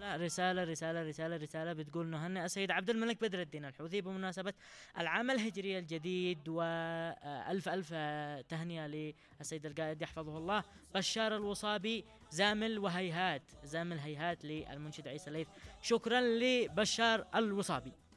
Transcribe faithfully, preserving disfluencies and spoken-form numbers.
رسالة رسالة رسالة رسالة بتقول نهنئ السيد عبد الملك بدر الدين الحوثي بمناسبة العام الهجري الجديد، وألف ألف تهنئة للسيد القائد يحفظه الله بشار الوصابي زامل وهيهات، زامل هيهات للمنشد عيسى الليث. شكرا لبشار الوصابي.